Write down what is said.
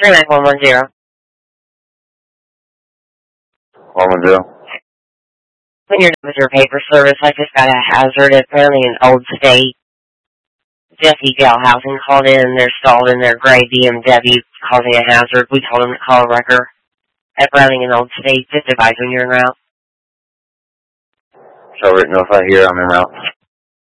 39110. 110. When you're done with your paper service, I just got a hazard apparently in Old State. Jesse Gale Housing called in. They're stalled in their gray BMW causing a hazard. We told them to call a wrecker at Browning and Old State. Just advise when you're en route. So, Rick, no, if I hear I'm en route.